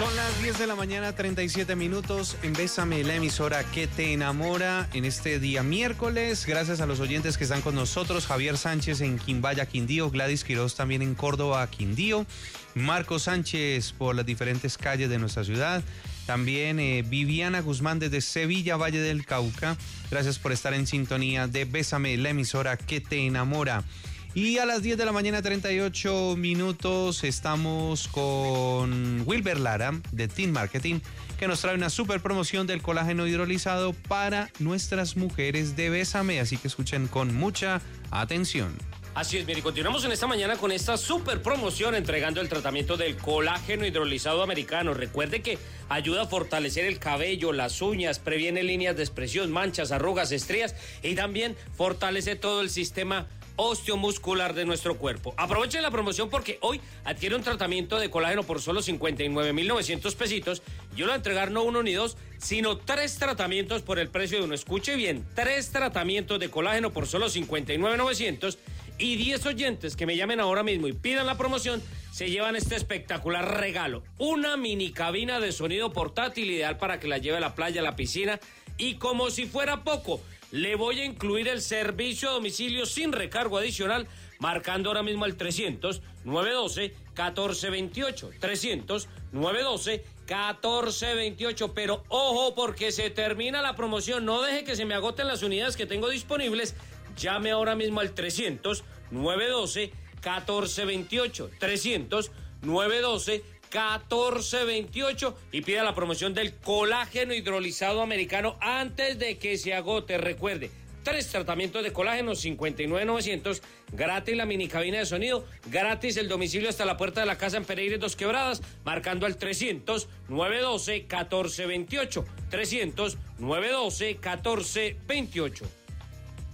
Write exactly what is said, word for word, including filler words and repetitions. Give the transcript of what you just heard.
Son las diez de la mañana, treinta y siete minutos. En Bésame, la emisora que te enamora en este día miércoles. Gracias a los oyentes que están con nosotros. Javier Sánchez en Quimbaya, Quindío. Gladys Quiroz también en Córdoba, Quindío. Marco Sánchez por las diferentes calles de nuestra ciudad. También eh, Viviana Guzmán desde Sevilla, Valle del Cauca. Gracias por estar en sintonía de Bésame, la emisora que te enamora. Y a las diez de la mañana, treinta y ocho minutos, estamos con Wilber Lara de Team Marketing, que nos trae una super promoción del colágeno hidrolizado para nuestras mujeres de Bésame, así que escuchen con mucha atención. Así es, mire, continuamos en esta mañana con esta super promoción entregando el tratamiento del colágeno hidrolizado americano. Recuerde que ayuda a fortalecer el cabello, las uñas, previene líneas de expresión, manchas, arrugas, estrías y también fortalece todo el sistema osteomuscular de nuestro cuerpo. Aprovechen la promoción porque hoy adquiere un tratamiento de colágeno por solo cincuenta y nueve mil novecientos pesitos. Yo lo voy a entregar no uno ni dos, sino tres tratamientos por el precio de uno. Escuche bien, tres tratamientos de colágeno por solo cincuenta y nueve mil novecientos y diez oyentes que me llamen ahora mismo y pidan la promoción se llevan este espectacular regalo. Una mini cabina de sonido portátil ideal para que la lleve a la playa, a la piscina y como si fuera poco, le voy a incluir el servicio a domicilio sin recargo adicional, marcando ahora mismo al trescientos, nueve doce, catorce veintiocho. trescientos, nueve doce, catorce veintiocho. Pero ojo, porque se termina la promoción. No deje que se me agoten las unidades que tengo disponibles. Llame ahora mismo al trescientos, nueve doce, catorce veintiocho. trescientos, nueve doce, catorce veintiocho y pida la promoción del colágeno hidrolizado americano antes de que se agote. Recuerde, tres tratamientos de colágeno, cincuenta y nueve mil novecientos, gratis la mini cabina de sonido, gratis el domicilio hasta la puerta de la casa en Pereira Dos Quebradas, marcando al trescientos, nueve doce, catorce veintiocho. trescientos, nueve doce, catorce veintiocho.